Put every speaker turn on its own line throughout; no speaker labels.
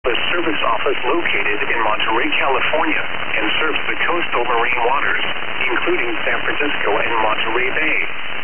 Weather Service office located in Monterey, California, and serves the coastal marine waters, including San Francisco and Monterey Bay.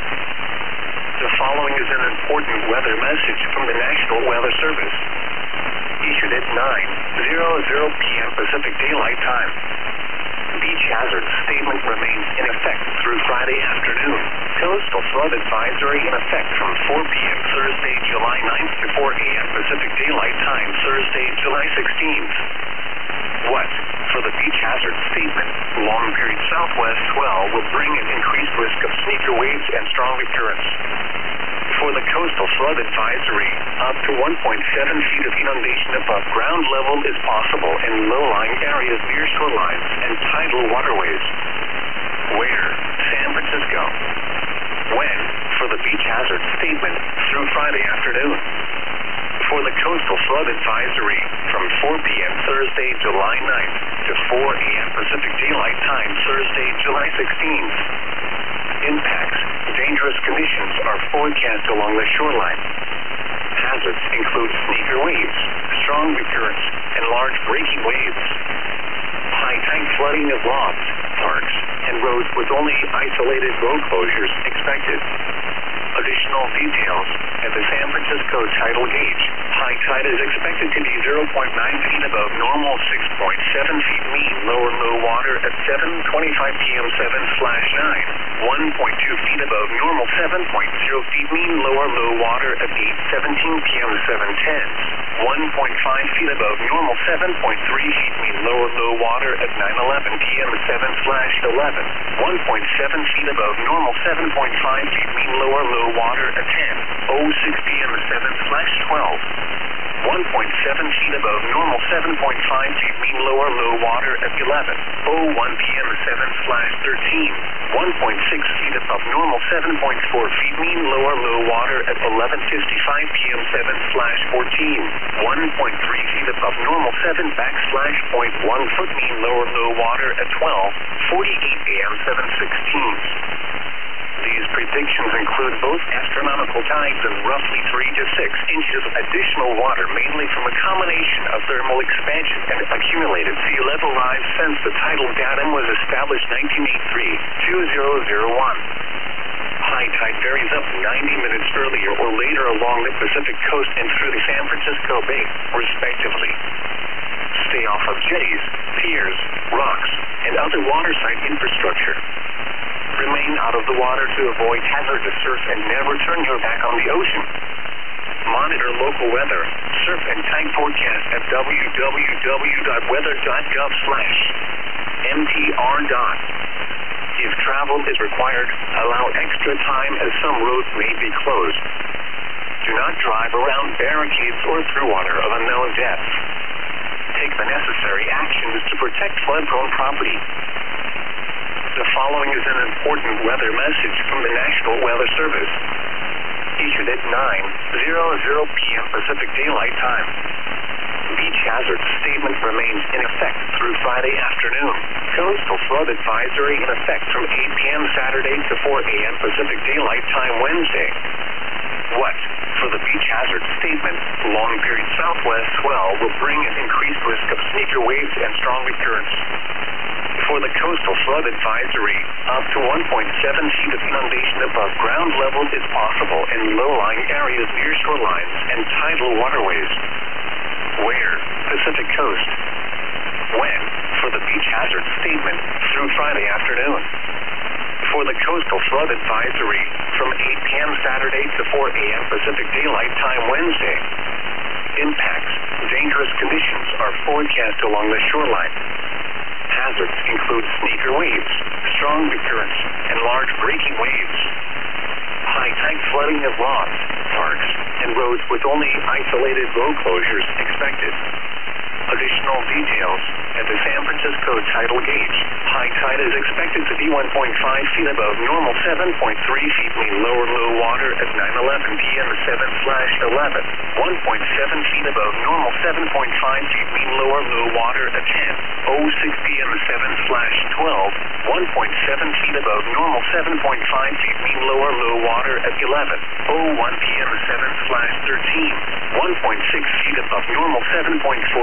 The following is an important weather message from the National Weather Service. Issued at 9:00 p.m. Pacific Daylight Time. Beach hazard statement remains in effect through Friday afternoon. Coastal flood advisory in effect from 4 p.m. Thursday, July 9th to 4 a.m. Pacific Daylight Time, Thursday, July 16th. What? For the beach hazard statement, long period southwest swell will bring an increased risk of sneaker waves and strong currents. For the coastal flood advisory, up to 1.7 feet of inundation above ground level is possible in low-lying areas near shorelines and tidal waterways. Where? San Francisco. When? For the beach hazard statement, through Friday afternoon. For the coastal flood advisory, from 4 p.m. Thursday, July 9th to 4 a.m. Pacific Daylight Time, Thursday, July 16th. Impacts. Dangerous conditions are forecast along the shoreline. Hazards include sneaker waves, strong currents, and large breaking waves. High tide flooding of lofts, parks, and roads with only isolated road closures expected. Additional details. At the San Francisco tidal gauge, high tide is expected to be 0.9 feet above normal, 6.7 feet mean lower low water at 7:25 p.m. 7/9, 1.2 feet above normal, 7.0 feet mean lower low water at 8:17 p.m. 7/10, 1.5 feet above normal, 7.3 feet mean lower low water at 9:11 p.m. 7/11, 1.7 feet above normal, 7.5 feet mean lower low water at 10:06 p.m. 7/12, 1.7 feet above normal, 7.5 feet mean lower low water at 11:01 p.m. 7/13, 1.6 feet above normal, 7.4 feet mean lower low water at 11:55 p.m. 7/14, 1.3 feet above normal, 7/.1 foot mean lower low water at 12:48 a.m. 7/16. These predictions include both astronomical tides and roughly 3 to 6 inches of additional water, mainly from a combination of thermal expansion and accumulated sea level rise since the tidal datum was established 1983-2001. High tide varies up 90 minutes earlier or later along the Pacific coast and through the San Francisco Bay, respectively. Stay off of jetties, piers, rocks, and other waterside infrastructure. Remain out of the water to avoid hazardous surf and never turn your back on the ocean. Monitor local weather, surf and tide forecast at www.weather.gov/mtr. If travel is required, allow extra time as some roads may be closed. Do not drive around barricades or through water of unknown depth. Take the necessary actions to protect flood-prone property. The following is an important weather message from the National Weather Service. Issued at 9:00 p.m. Pacific Daylight Time. Beach hazard statement remains in effect through Friday afternoon. Coastal flood advisory in effect from 8 p.m. Saturday to 4 a.m. Pacific Daylight Time Wednesday. What? For the beach hazard statement, long period southwest swell will bring an increased risk of sneaker waves and strong currents. For the coastal flood advisory, up to 1.7 feet of inundation above ground level is possible in low-lying areas near shorelines and tidal waterways. Where? Pacific coast. When? For the beach hazard statement, through Friday afternoon. For the coastal flood advisory, from 8 p.m. Saturday to 4 a.m. Pacific Daylight Time Wednesday. Impacts. Dangerous conditions are forecast along the shoreline. Hazards include sneaker waves, strong currents, and large breaking waves. High tide flooding of lawns, parks, and roads with only isolated road closures expected. Additional details. At the San Francisco tidal gauge, high tide is expected to be 1.5 feet above normal, 7.3 feet mean lower low water at 9:11 p.m. 7/11, 1.7 feet above normal, 7.5 feet mean lower low water at 10:06 p.m. 7/12, 1.7 feet above normal, 7.5 feet mean lower low water at 11:01 p.m. 7/13, 1.6 feet above normal, 7.4